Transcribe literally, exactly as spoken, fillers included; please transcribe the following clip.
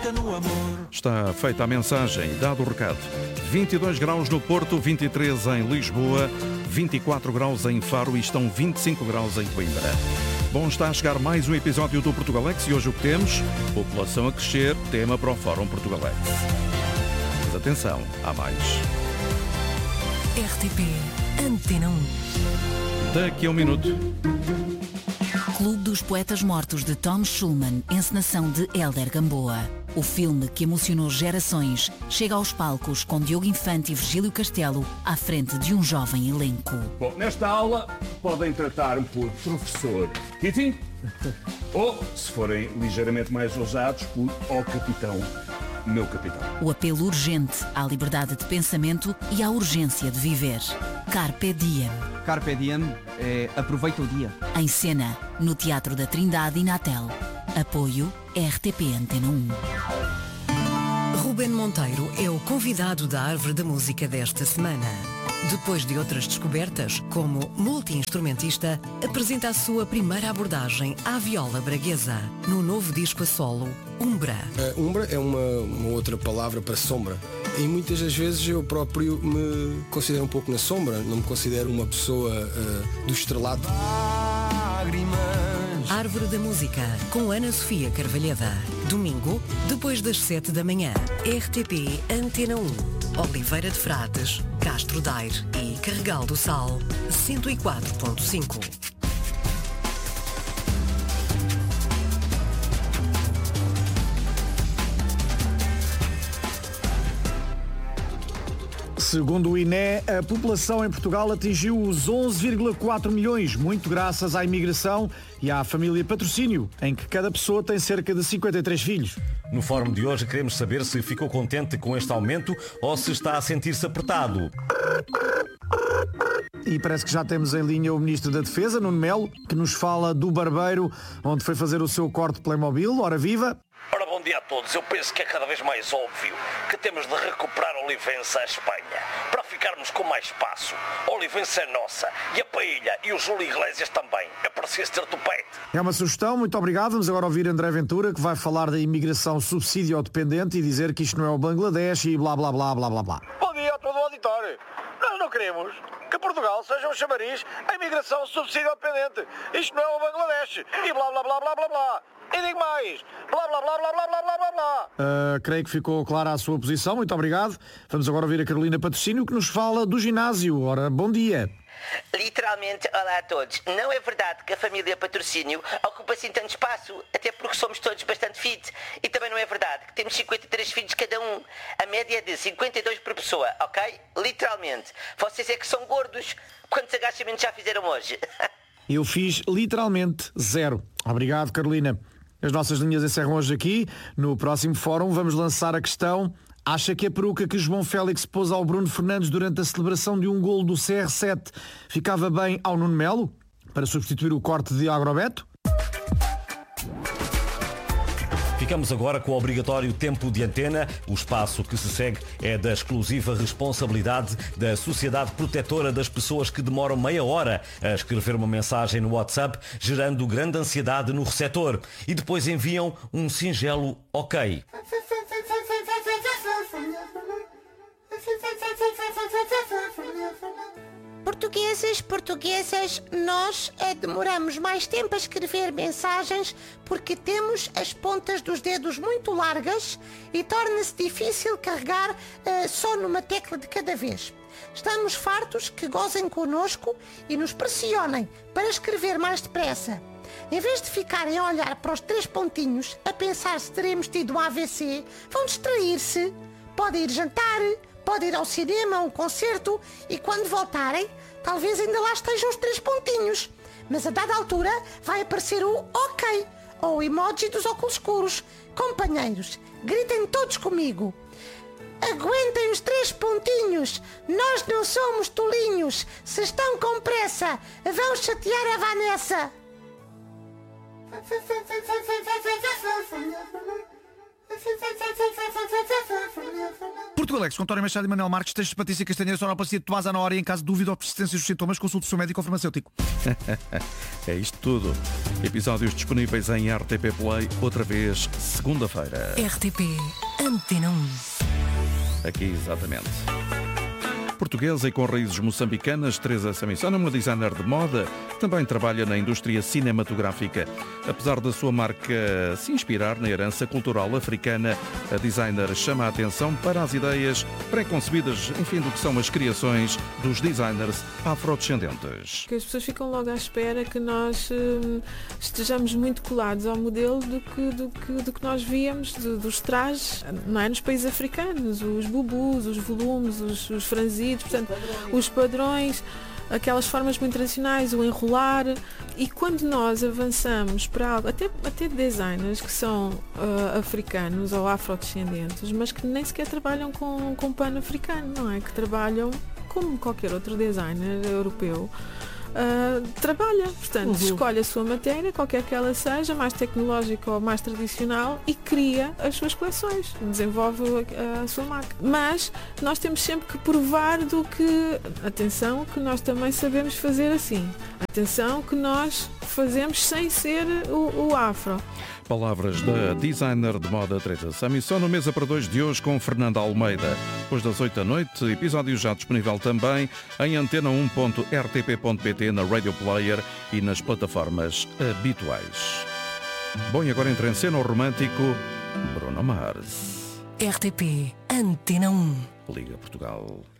fica no amor. Está feita a mensagem, dado o recado. vinte e dois graus no Porto, vinte e três em Lisboa, vinte e quatro graus em Faro e estão vinte e cinco graus em Coimbra. Bom, está a chegar mais um episódio do Portugalex e hoje o que temos? População a crescer, tema para o Fórum Portugalex. Mas atenção, há mais. R T P Antena um. Daqui a um minuto. Clube dos Poetas Mortos de Tom Schulman, encenação de Hélder Gamboa. O filme que emocionou gerações chega aos palcos com Diogo Infante e Virgílio Castelo à frente de um jovem elenco. Bom, nesta aula podem tratar-me por professor Kitty ou, se forem ligeiramente mais ousados, por ó capitão, meu capitão. O apelo urgente à liberdade de pensamento e à urgência de viver. Carpe Diem. Carpe Diem é aproveita o dia. Em cena, no Teatro da Trindade e Natel. Apoio R T P Antena um. Ruben Monteiro é o convidado da Árvore da Música desta semana. Depois de outras descobertas, como multi-instrumentista, apresenta a sua primeira abordagem à viola braguesa, no novo disco a solo, Umbra. Uh, umbra é uma, uma outra palavra para sombra. E muitas das vezes eu próprio me considero um pouco na sombra, não me considero uma pessoa uh, do estrelado. Árvore da Música, com Ana Sofia Carvalheda. Domingo, depois das sete da manhã. R T P Antena um. Oliveira de Frades, Castro Daire e Carregal do Sal, cento e quatro ponto cinco. Segundo o I N E, a população em Portugal atingiu os onze vírgula quatro milhões, muito graças à imigração e à família patrocínio, em que cada pessoa tem cerca de cinquenta e três filhos. No fórum de hoje queremos saber se ficou contente com este aumento ou se está a sentir-se apertado. E parece que já temos em linha o Ministro da Defesa, Nuno Melo, que nos fala do barbeiro, onde foi fazer o seu corte de Playmobil. Ora viva! Ora, bom dia a todos. Eu penso que é cada vez mais óbvio que temos de recuperar Olivença à Espanha, para ficarmos com mais espaço. Olivença é nossa, e a Paella e o Júlio Iglesias também. É preciso ter tupete. É uma sugestão, muito obrigado. Vamos agora ouvir André Ventura, que vai falar da imigração subsídio-dependente e dizer que isto não é o Bangladesh e blá blá blá blá blá blá. Bom dia a todo o auditório. Nós não queremos que Portugal seja um chamariz à imigração subsídio-dependente. Isto não é o Bangladesh e blá blá blá blá blá blá. E digo mais, blá blá blá blá blá blá blá blá blá. Uh, creio que ficou clara a sua posição, muito obrigado. Vamos agora ouvir a Carolina Patrocínio, que nos fala do ginásio. Ora, bom dia. Literalmente, olá a todos. Não é verdade que a família Patrocínio ocupa assim tanto espaço, até porque somos todos bastante fit. E também não é verdade que temos cinquenta e três filhos cada um. A média é de cinquenta e dois por pessoa, ok? Literalmente. Vocês é que são gordos. Quantos agachamentos já fizeram hoje? Eu fiz literalmente zero. Obrigado, Carolina. As nossas linhas encerram hoje aqui. No próximo fórum vamos lançar a questão: acha que a peruca que João Félix pôs ao Bruno Fernandes durante a celebração de um golo do C R sete ficava bem ao Nuno Melo, para substituir o corte de Agrobeto? Ficamos agora com o obrigatório tempo de antena. O espaço que se segue é da exclusiva responsabilidade da Sociedade Protetora das Pessoas que demoram meia hora a escrever uma mensagem no WhatsApp, gerando grande ansiedade no receptor. E depois enviam um singelo ok. Portugueses, portuguesas, nós é, demoramos mais tempo a escrever mensagens porque temos as pontas dos dedos muito largas e torna-se difícil carregar uh, só numa tecla de cada vez. Estamos fartos que gozem connosco e nos pressionem para escrever mais depressa. Em vez de ficarem a olhar para os três pontinhos a pensar se teremos tido um A V C, vão distrair-se. Podem ir jantar, podem ir ao cinema, a um concerto e quando voltarem, talvez ainda lá estejam os três pontinhos. Mas a dada altura vai aparecer o OK, ou o emoji dos óculos escuros. Companheiros, gritem todos comigo. Aguentem os três pontinhos. Nós não somos tolinhos. Se estão com pressa, vão chatear a Vanessa. Por Portugalex, com António Machado e Manuel Marques, textos de Patrícia Castanheira, sonoplastia de Tomás Ana Hora, e em caso de dúvida ou persistência dos sintomas, consulte o seu médico ou farmacêutico. É isto tudo. Episódios disponíveis em R T P Play, outra vez, segunda-feira. R T P Antena um. Aqui, exatamente. Portuguesa e com raízes moçambicanas, Teresa Samissona é uma designer de moda que também trabalha na indústria cinematográfica. Apesar da sua marca se inspirar na herança cultural africana, a designer chama a atenção para as ideias pré-concebidas, enfim, do que são as criações dos designers afrodescendentes. Que as pessoas ficam logo à espera que nós hum, estejamos muito colados ao modelo do que, do que, do que nós víamos, do, dos trajes, não é? Nos países africanos, os bubus, os volumes, os, os franzidos, portanto, os padrões, aquelas formas muito tradicionais, o enrolar. E quando nós avançamos para algo, até, até designers que são uh, africanos ou afrodescendentes, mas que nem sequer trabalham com, com pano africano, não é? Que trabalham como qualquer outro designer europeu. Uh, trabalha, portanto, uhum. escolhe a sua matéria, qualquer que ela seja, mais tecnológica ou mais tradicional, e cria as suas coleções, desenvolve a, a sua marca. Mas nós temos sempre que provar do que, atenção, que nós também sabemos fazer assim. Atenção que nós fazemos sem ser o, o afro. Palavras da designer de moda Teresa Samissona, no Mesa para Dois de hoje com Fernanda Almeida. Depois das oito da noite, episódio já disponível também em antena um ponto r t p ponto p t, na Radio Player e nas plataformas habituais. Bom, e agora entra em cena o romântico Bruno Mars. R T P Antena um. Liga Portugal.